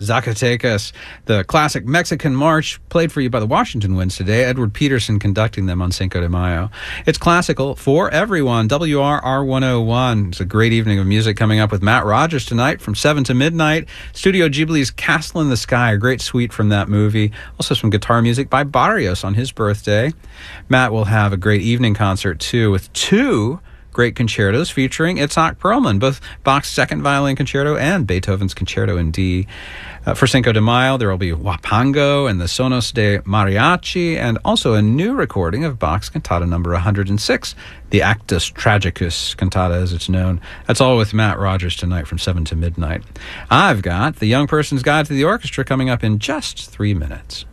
Zacatecas, the classic Mexican march played for you by the Washington Winds today. Edward Peterson conducting them on Cinco de Mayo. It's classical for everyone. WRR 101. It's a great evening of music coming up with Matt Rogers tonight from 7 to midnight. Studio Ghibli's Castle in the Sky, a great suite from that movie. Also some guitar music by Barrios on his birthday. Matt will have a great evening concert, too, with two great concertos featuring Itzhak Perlman, both Bach's second violin concerto and Beethoven's concerto in D. For Cinco de Mayo, there will be Huapango and the Sonos de Mariachi, and also a new recording of Bach's Cantata number 106, the Actus Tragicus Cantata, as it's known. That's all with Matt Rogers tonight from 7 to midnight. I've got The Young Person's Guide to the Orchestra coming up in just 3 minutes.